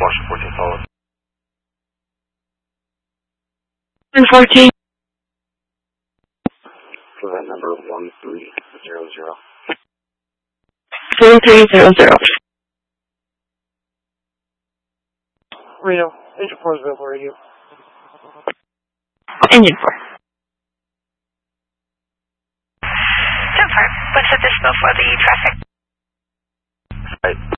Caution 14 follow. 14. For that number 1300. 1300. Reno, Engine 4 is available radio. Engine 4. What's the dispo for the traffic? Right.